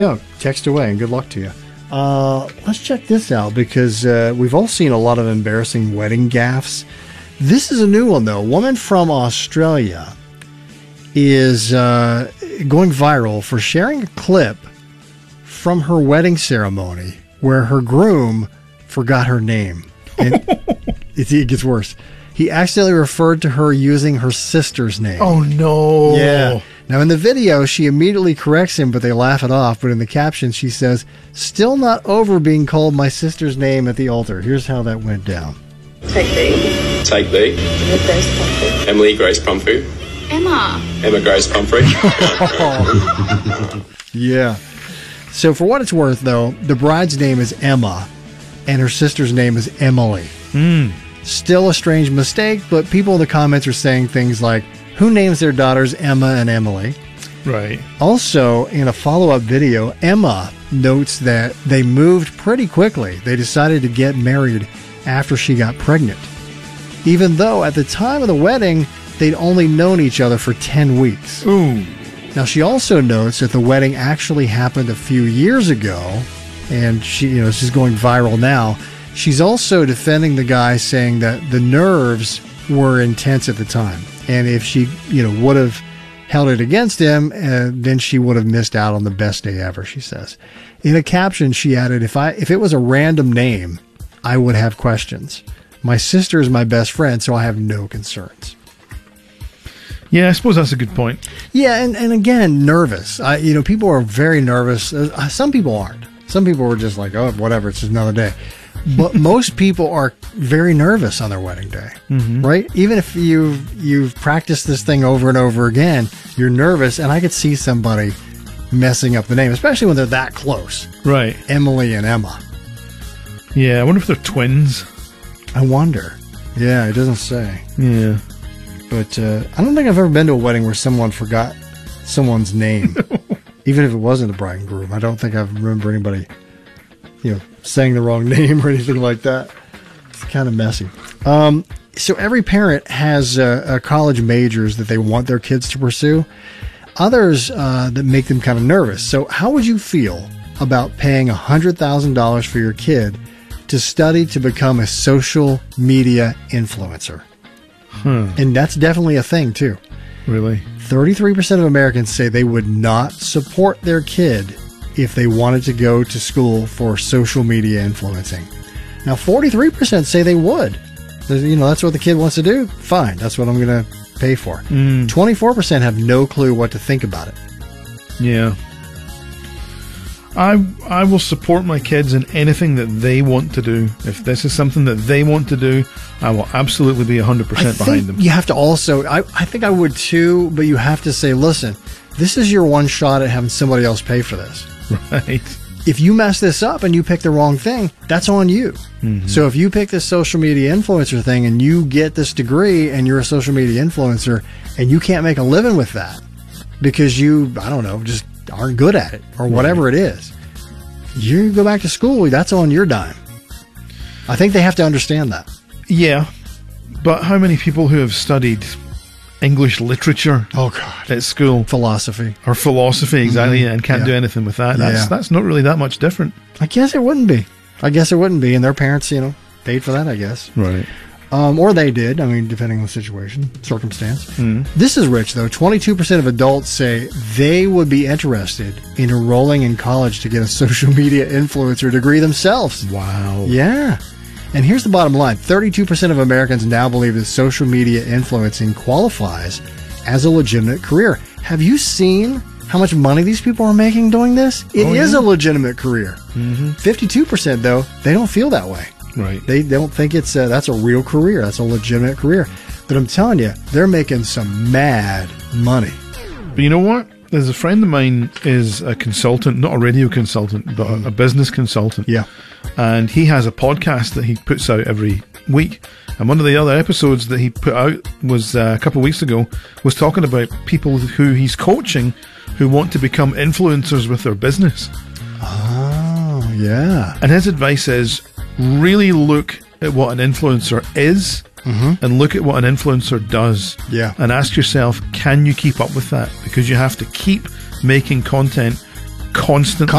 Yeah, text away and good luck to you. Let's check this out because we've all seen a lot of embarrassing wedding gaffes. This is a new one, though. A woman from Australia is going viral for sharing a clip from her wedding ceremony where her groom forgot her name. And it gets worse. He accidentally referred to her using her sister's name. Oh, no. Yeah. Now, in the video, she immediately corrects him, but they laugh it off. But in the caption, she says, "Still not over being called my sister's name at the altar." Here's how that went down. Take B. Take B. Grace Pumphrey. Emily Grace Pumphrey. Emma Grace Pumphrey. Yeah. So for what it's worth, though, the bride's name is Emma, and her sister's name is Emily. Still a strange mistake, but people in the comments are saying things like, who names their daughters Emma and Emily? Right. Also, in a follow-up video, Emma notes that they moved pretty quickly. They decided to get married after she got pregnant, even though at the time of the wedding, they'd only known each other for 10 weeks. Ooh. Now, she also notes that the wedding actually happened a few years ago, and she's going viral now. She's also defending the guy, saying that the nerves were intense at the time. And if she, would have held it against him, then she would have missed out on the best day ever, she says. In a caption, she added, if it was a random name, I would have questions. My sister is my best friend, so I have no concerns. Yeah, I suppose that's a good point. Yeah, and again, nervous. People are very nervous. Some people aren't. Some people were just like, oh, whatever, it's just another day. But most people are very nervous on their wedding day, right? Even if you've practiced this thing over and over again, you're nervous. And I could see somebody messing up the name, especially when they're that close. Right. Emily and Emma. Yeah, I wonder if they're twins. I wonder. Yeah, it doesn't say. Yeah. But I don't think I've ever been to a wedding where someone forgot someone's name. Even if it wasn't the bride and groom. I don't think I remember anybody, saying the wrong name or anything like that. It's kind of messy. So every parent has college majors that they want their kids to pursue. Others that make them kind of nervous. So how would you feel about paying $100,000 for your kid to study to become a social media influencer? And that's definitely a thing, too. Really? 33% of Americans say they would not support their kid if they wanted to go to school for social media influencing. Now, 43% say they would. That's what the kid wants to do. Fine, that's what I'm going to pay for. 24% have no clue what to think about it. Yeah. I will support my kids in anything that they want to do. If this is something that they want to do, I will absolutely be 100% behind them. You have to also, I think I would too, but you have to say, listen, this is your one shot at having somebody else pay for this. Right. If you mess this up and you pick the wrong thing, that's on you. So if you pick this social media influencer thing and you get this degree and you're a social media influencer and you can't make a living with that because you, just aren't good at it or whatever it is, you go back to school, that's on your dime. I think they have to understand that. Yeah, but how many people who have studied English literature at school, philosophy, exactly, and can't do anything with that? That's not really that much different. I guess it wouldn't be. And their parents, paid for that, I guess. Right. Or they did. Depending on the situation, circumstance. This is rich, though. 22% of adults say they would be interested in enrolling in college to get a social media influencer degree themselves. Wow. Yeah. And here's the bottom line. 32% of Americans now believe that social media influencing qualifies as a legitimate career. Have you seen how much money these people are making doing this? It is a legitimate career. 52%, though, they don't feel that way. Right. They don't think it's that's a real career. That's a legitimate career. But I'm telling you, they're making some mad money. But you know what? There's a friend of mine is a consultant, not a radio consultant, but a business consultant. Yeah. And he has a podcast that he puts out every week. And one of the other episodes that he put out was a couple of weeks ago, was talking about people who he's coaching who want to become influencers with their business. Oh, yeah. And his advice is really look at what an influencer is and look at what an influencer does. Yeah. And ask yourself, can you keep up with that? Because you have to keep making content constantly.